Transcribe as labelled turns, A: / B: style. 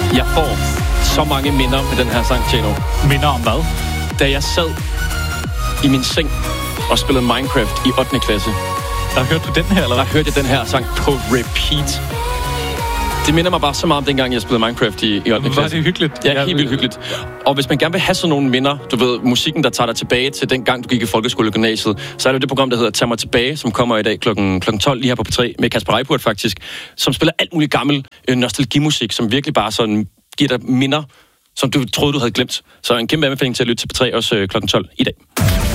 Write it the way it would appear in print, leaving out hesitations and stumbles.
A: Jeg får så mange minder med den her sang, Tjeno.
B: Minder om hvad?
A: Da jeg sad i min seng og spillede Minecraft i 8. klasse.
B: Der hørte du den her, eller hvad?
A: Der hørte jeg den her sang på repeat. Det minder mig bare så meget om dengang, jeg spillede Minecraft i 8. klasse.
B: Var det hyggeligt?
A: Ja, helt vildt hyggeligt. Og hvis man gerne vil have sådan nogle minder, du ved, musikken, der tager dig tilbage til den gang, du gik i folkeskole og gymnasiet, så er det jo det program, der hedder Tag mig tilbage, som kommer i dag klokken 12 lige her på P3, med Kasper Reippurt faktisk, som spiller alt muligt gammel nostalgimusik, som virkelig bare sådan giver dig minder, som du troede, du havde glemt. Så en kæmpe anbefaling til at lytte til P3 også klokken 12 i dag.